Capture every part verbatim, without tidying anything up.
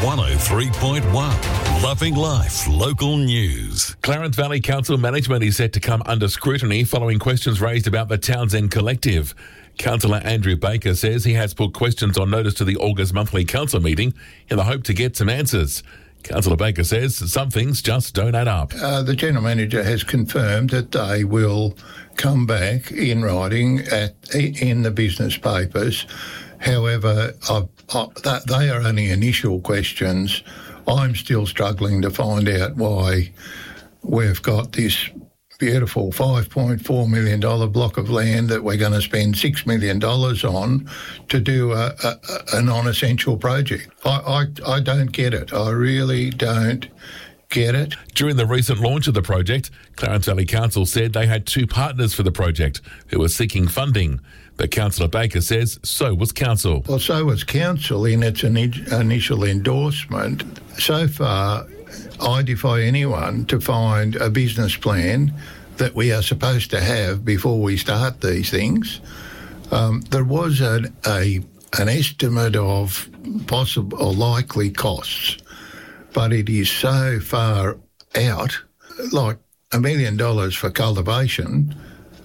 one oh three point one. Loving Life Local News. Clarence Valley Council management is set to come under scrutiny following questions raised about the Townsend Collective. Councillor Andrew Baker says he has put questions on notice to the August monthly council meeting in the hope to get some answers. Councillor Baker says some things just don't add up. Uh, the General Manager has confirmed that they will come back in writing at in the business papers. However, I, I, that, they are only initial questions. I'm still struggling to find out why we've got this beautiful five point four million dollars block of land that we're going to spend six million dollars on to do a, a, a non-essential project. I, I, I don't get it. I really don't get it. During the recent launch of the project, Clarence Valley Council said they had two partners for the project who were seeking funding. But Councillor Baker says so was Council. Well, so was Council in its ini- initial endorsement. So far, I defy anyone to find a business plan that we are supposed to have before we start these things. Um, there was an, a, an estimate of possible or likely costs, but it is so far out, like a million dollars for cultivation,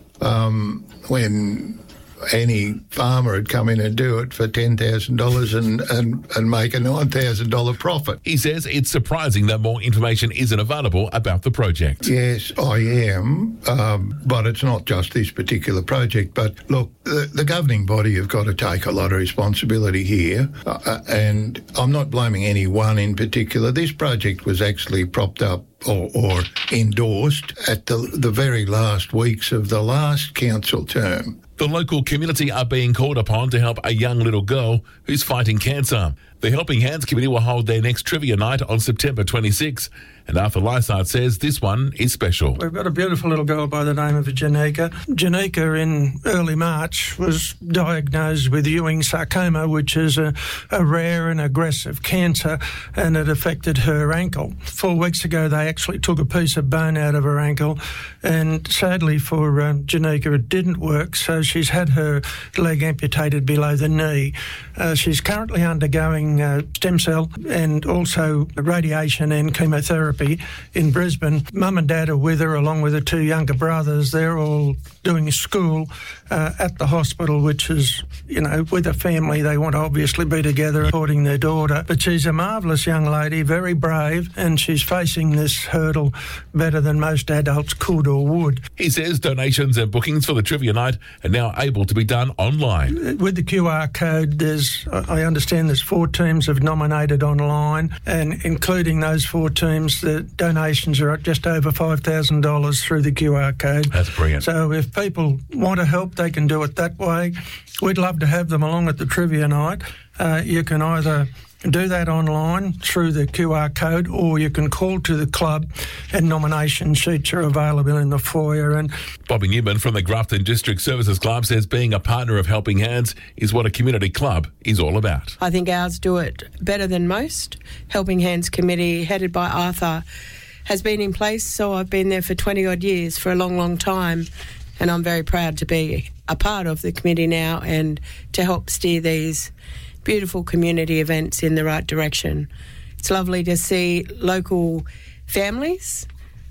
um, when any farmer would come in and do it for ten thousand dollars and, and, and make a nine thousand dollars profit. He says it's surprising that more information isn't available about the project. Yes, I am, um, but it's not just this particular project. But look, the, the governing body have got to take a lot of responsibility here, uh, and I'm not blaming any one in particular. This project was actually propped up or, or endorsed at the, the very last weeks of the last council term. The local community are being called upon to help a young little girl who's fighting cancer. The Helping Hands Committee will hold their next trivia night on September twenty-sixth, and Arthur Lysart says this one is special. We've got a beautiful little girl by the name of Janika. Janika, in early March, was diagnosed with Ewing sarcoma, which is a, a rare and aggressive cancer, and it affected her ankle. Four weeks ago, they actually took a piece of bone out of her ankle, and sadly for um, Janika, it didn't work, so she's had her leg amputated below the knee. Uh, she's currently undergoing Uh, stem cell and also radiation and chemotherapy in Brisbane. Mum and Dad are with her along with her two younger brothers. They're all doing school uh, at the hospital, which is, you know, with a family, they want to obviously be together supporting their daughter. But she's a marvellous young lady, very brave, and she's facing this hurdle better than most adults could or would. He says donations and bookings for the trivia night are now able to be done online. With the Q R code, there's, I understand there's four teams have nominated online, and including those four teams, the donations are just over five thousand dollars through the Q R code. That's brilliant. So if people want to help, they can do it that way. We'd love to have them along at the trivia night. Uh, you can either do that online through the Q R code, or you can call to the club, and nomination sheets are available in the foyer. And Bobby Newman from the Grafton District Services Club says being a partner of Helping Hands is what a community club is all about. I think ours do it better than most. Helping Hands Committee, headed by Arthur, has been in place, so I've been there for twenty odd years, for a long, long time, and I'm very proud to be a part of the committee now and to help steer these beautiful community events in the right direction. It's lovely to see local families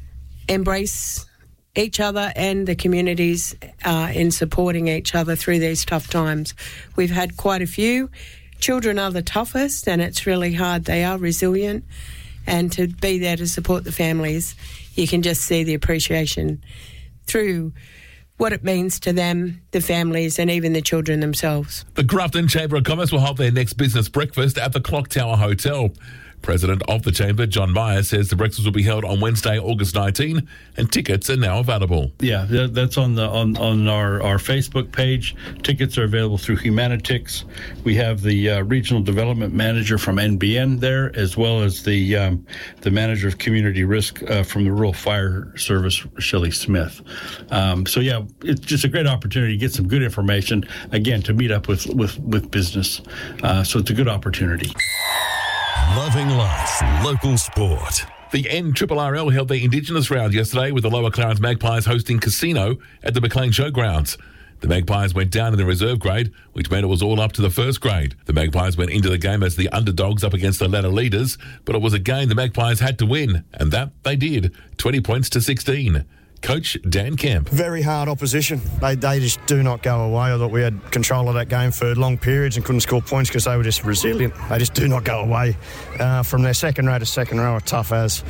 embrace each other and the communities uh, in supporting each other through these tough times. We've had quite a few. Children are the toughest, and it's really hard. They are resilient, and to be there to support the families, you can just see the appreciation through what it means to them, the families, and even the children themselves. The Grafton Chamber of Commerce will hold their next business breakfast at the Clock Tower Hotel. President of the Chamber, John Meyer, says the breakfast will be held on Wednesday, August nineteenth, and tickets are now available. Yeah, that's on the on, on our, our Facebook page. Tickets are available through Humanitix. We have the uh, regional development manager from N B N there, as well as the um, the manager of community risk uh, from the Rural Fire Service, Shelley Smith. Um, so yeah, it's just a great opportunity to get some good information. Again, to meet up with with with business. Uh, so it's a good opportunity. Loving Life Local Sport. The N R R R L held their Indigenous round yesterday with the Lower Clarence Magpies hosting Casino at the McLean Showgrounds. The Magpies went down in the reserve grade, which meant it was all up to the first grade. The Magpies went into the game as the underdogs up against the ladder leaders, but it was a game the Magpies had to win, and that they did, twenty points to sixteen. Coach Dan Kemp. Very hard opposition. They they just do not go away. I thought we had control of that game for long periods and couldn't score points because they were just resilient. They just do not go away. Uh, from their second row to second row are tough as.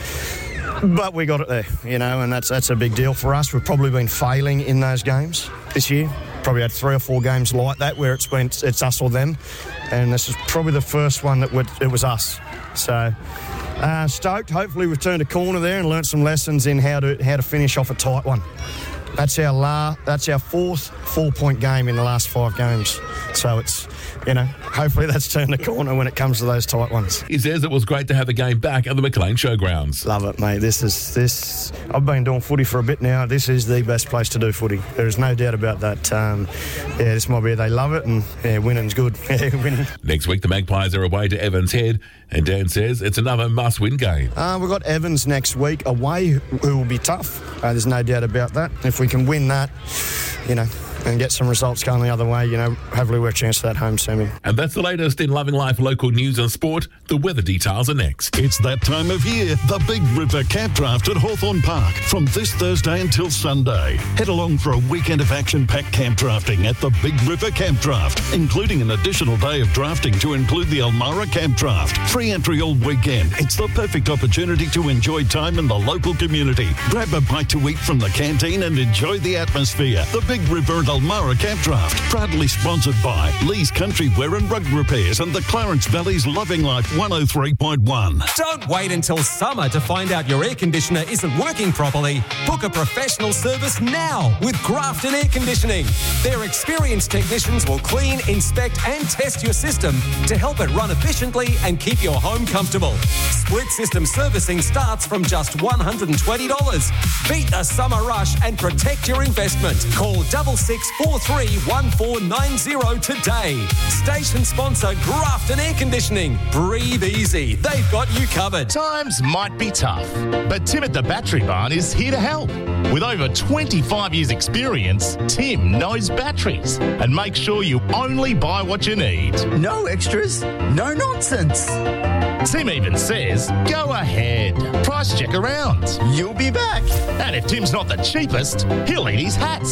But we got it there, you know, and that's that's a big deal for us. We've probably been failing in those games this year. Probably had three or four games like that where it's been it's us or them, and this is probably the first one that would, it was us. So. Uh, stoked. Hopefully we've turned a corner there and learnt some lessons in how to how to finish off a tight one. That's our la- That's our fourth four-point game in the last five games. So it's, you know, hopefully that's turned the corner when it comes to those tight ones. He says it was great to have the game back at the McLean Showgrounds. Love it, mate. This is this. I've been doing footy for a bit now. This is the best place to do footy. There is no doubt about that. Um, yeah, this might be they love it, and yeah, winning's good. Yeah, winning. Next week the Magpies are away to Evans Head, and Dan says it's another must-win game. Uh, we've got Evans next week away, who will be tough. Uh, there's no doubt about that. If we can win that, you know, and get some results going the other way, you know, hopefully we're a chance for that home semi. And that's the latest in Loving Life local news and sport. The weather details are next. It's that time of year, the Big River Camp Draft at Hawthorn Park from this Thursday until Sunday. Head along for a weekend of action-packed camp drafting at the Big River Camp Draft, including an additional day of drafting to include the Elmara Camp Draft. Free entry all weekend. It's the perfect opportunity to enjoy time in the local community. Grab a bite to eat from the canteen and enjoy the atmosphere. The Big River and Elmara Camp Draft, proudly sponsored by Lee's Country Wear and Rug Repairs and the Clarence Valley's Loving Life one oh three point one. Don't wait until summer to find out your air conditioner isn't working properly. Book a professional service now with Grafton Air Conditioning. Their experienced technicians will clean, inspect and test your system to help it run efficiently and keep your home comfortable. Split system servicing starts from just one hundred twenty dollars. Beat the summer rush and protect your investment. Call double six four three one four nine zero today. Station sponsor Grafton Air Conditioning. Breathe easy. They've got you covered. Times might be tough, but Tim at the Battery Barn is here to help. With over twenty-five years experience, Tim knows batteries and makes sure you only buy what you need. No extras, no nonsense. Tim even says, go ahead, price check around. You'll be back. And if Tim's not the cheapest, he'll eat his hats.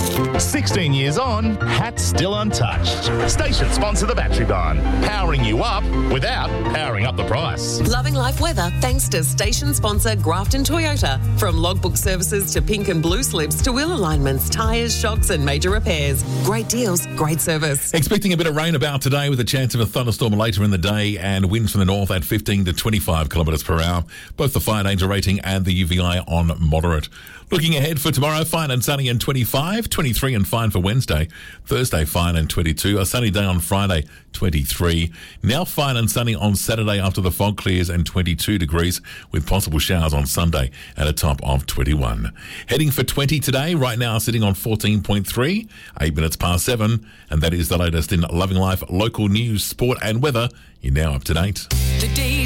sixteen years on, hats still untouched. Station sponsor the Battery Barn, powering you up without powering up the price. Loving life weather thanks to station sponsor Grafton Toyota. From logbook services to pink and blue slips to wheel alignments, tyres, shocks and major repairs. Great deals, great service. Expecting a bit of rain about today with a chance of a thunderstorm later in the day and winds from the north at fifteen to twenty-five kilometres per hour. Both the fire danger rating and the U V I on moderate. Looking ahead for tomorrow, fine and sunny and twenty-five, twenty-three and fine for Wednesday. Thursday, fine and twenty-two. A sunny day on Friday, twenty-three. Now fine and sunny on Saturday after the fog clears and twenty-two degrees with possible showers on Sunday at a top of twenty-one. Heading for twenty today, right now sitting on fourteen point three, eight minutes past seven. And that is the latest in Loving Life local news, sport and weather. You're now up to date. The D-